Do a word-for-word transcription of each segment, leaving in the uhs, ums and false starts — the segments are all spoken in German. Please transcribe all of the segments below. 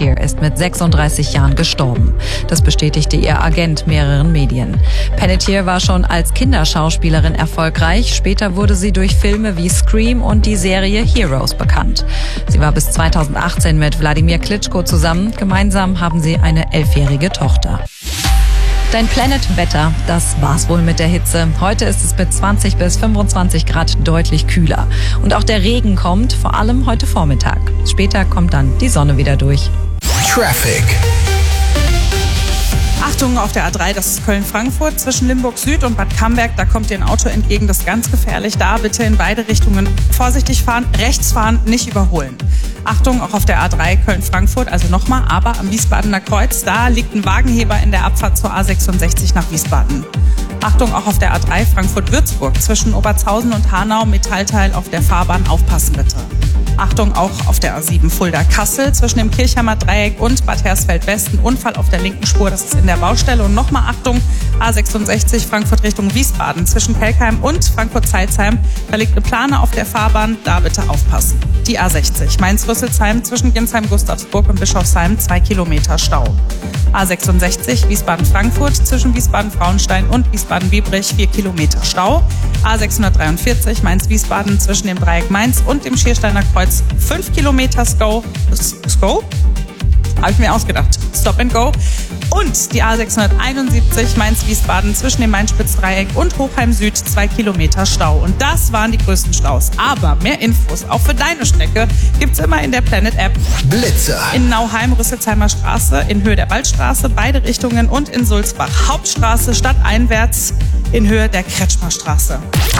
Panettiere ist mit sechsunddreißig Jahren gestorben. Das bestätigte ihr Agent mehreren Medien. Panettiere war schon als Kinderschauspielerin erfolgreich. Später wurde sie durch Filme wie Scream und die Serie Heroes bekannt. Sie war bis zweitausendachtzehn mit Wladimir Klitschko zusammen. Gemeinsam haben sie eine elfjährige Tochter. Dein Planet-Wetter, das war's wohl mit der Hitze. Heute ist es mit zwanzig bis fünfundzwanzig Grad deutlich kühler. Und auch der Regen kommt, vor allem heute Vormittag. Später kommt dann die Sonne wieder durch. Traffic. Achtung auf der A drei, das ist Köln-Frankfurt, zwischen Limburg Süd und Bad Camberg, da kommt dir ein Auto entgegen, das ist ganz gefährlich. Da bitte in beide Richtungen vorsichtig fahren, rechts fahren, nicht überholen. Achtung, auch auf der A drei Köln-Frankfurt, also nochmal, aber am Wiesbadener Kreuz, da liegt ein Wagenheber in der Abfahrt zur A sechsundsechzig nach Wiesbaden. Achtung, auch auf der A drei Frankfurt-Würzburg, zwischen Obertshausen und Hanau, Metallteil auf der Fahrbahn, aufpassen bitte. Achtung, auch auf der A sieben Fulda-Kassel, zwischen dem Kirchheimer Dreieck und Bad Hersfeld-West, ein Unfall auf der linken Spur, das ist in der Baustelle. Und nochmal Achtung, A sechsundsechzig Frankfurt Richtung Wiesbaden, zwischen Kelkheim und Frankfurt-Zeilsheim, da liegt eine Plane auf der Fahrbahn, da bitte aufpassen. Die A sechzig Mainz-Rüsselsheim, zwischen Ginsheim-Gustavsburg und Bischofsheim, zwei Kilometer Stau. A sechsundsechzig Wiesbaden-Frankfurt, zwischen Wiesbaden-Frauenstein und Wiesbaden-Biebrich, vier Kilometer Stau. A sechshundertdreiundvierzig Mainz-Wiesbaden, zwischen dem Dreieck Mainz und dem Schiersteiner Kreuz, fünf Kilometer Stau. Stau? Habe ich mir ausgedacht. Stop and go. Und die A sechshunderteinundsiebzig Mainz-Wiesbaden, zwischen dem Main-Spitz-Dreieck und Hochheim Süd, zwei Kilometer Stau. Und das waren die größten Staus. Aber mehr Infos, auch für deine Strecke, gibt's immer in der Planet-App. Blitzer. In Nauheim, Rüsselsheimer Straße, in Höhe der Waldstraße, beide Richtungen, und in Sulzbach, Hauptstraße, stadteinwärts, in Höhe der Kretschmerstraße.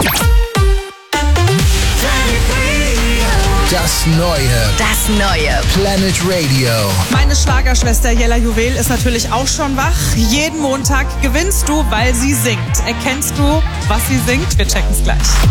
Das Neue. Das Neue. Planet Radio. Meine Schlagerschwester Jella Juwel ist natürlich auch schon wach. Jeden Montag gewinnst du, weil sie singt. Erkennst du, was sie singt? Wir checken's gleich.